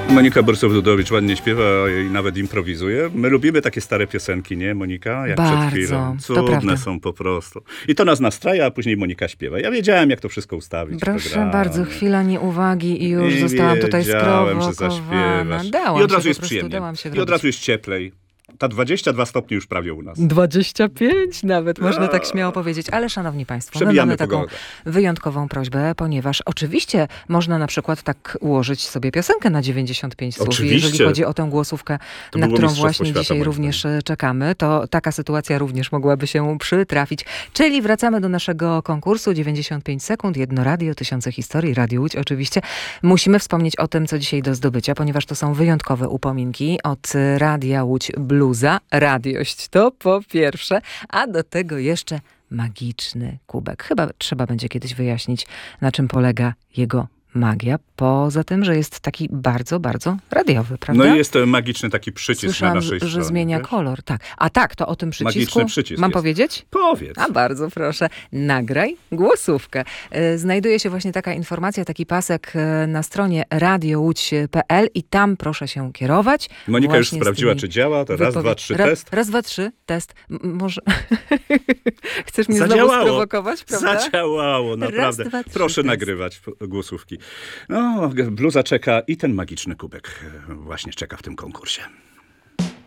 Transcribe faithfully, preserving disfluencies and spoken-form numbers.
Monika Borsow-Dudowicz ładnie śpiewa i nawet improwizuje. My lubimy takie stare piosenki, nie, Monika? Jak Bardzo, przed chwilą. to prawda. Cudne są po prostu. I to nas nastraja, a później Monika śpiewa. Ja wiedziałem, jak to wszystko ustawić. Proszę bardzo, chwila nieuwagi i już I zostałam tutaj wiedziałem, że sprowokowana. zaśpiewasz. Dałam I od razu się, jest po prostu przyjemnie. dałam się I od wrobić. razu jest cieplej. Ta dwadzieścia dwa stopnie już prawie u nas. dwadzieścia pięć nawet, można A. tak śmiało powiedzieć. Ale szanowni państwo, my Przebijamy mamy taką pogodę. wyjątkową prośbę, ponieważ oczywiście można na przykład tak ułożyć sobie piosenkę na dziewięćdziesiąt pięć słów. I Oczywiście. jeżeli chodzi o tę głosówkę, To na było którą Mistrzostwo właśnie Świata, dzisiaj moim również czekamy, to taka sytuacja również mogłaby się przytrafić. Czyli wracamy do naszego konkursu. dziewięćdziesiąt pięć sekund, jedno radio, tysiące historii, Radio Łódź oczywiście. Musimy wspomnieć o tym, co dzisiaj do zdobycia, ponieważ to są wyjątkowe upominki od Radia Łódź Bluza. Radiość to po pierwsze, a do tego jeszcze magiczny kubek. Chyba trzeba będzie kiedyś wyjaśnić, na czym polega jego magia. Poza tym, że jest taki bardzo, bardzo radiowy, prawda? No i jest to magiczny taki przycisk Słyszałam, na naszej że stronie. zmienia wiesz? kolor. Tak. A tak, to o tym przycisku Magiczny przycisk mam jest. powiedzieć? Powiedz. A bardzo proszę, nagraj głosówkę. E, Znajduje się właśnie taka informacja, taki pasek e, na stronie radio łódź kropka p l i tam proszę się kierować. Monika już Właśnie z sprawdziła, tymi czy działa. To raz, wypowiedź- dwa, trzy, Ra- test. Raz, dwa, trzy, test. M- może chcesz mnie znowu Zadziałało. sprowokować, prawda? Zadziałało, naprawdę. dwa, trzy, Proszę test. nagrywać p- głosówki. No, bluza czeka i ten magiczny kubek właśnie czeka w tym konkursie.